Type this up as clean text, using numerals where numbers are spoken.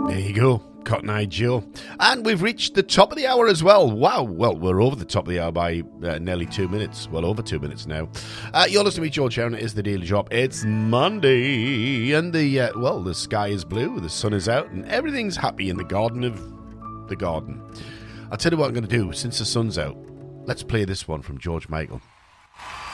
There you go, Cotton Eye Joe. And we've reached the top of the hour as well. Wow, well, we're over the top of the hour by nearly 2 minutes. Well, over 2 minutes now. You're listening to me, George Heron. It is the Daily Drop. It's Monday, and the sky is blue, the sun is out, and everything's happy in the garden of the garden. I'll tell you what I'm going to do, since the sun's out. Let's play this one from George Michael.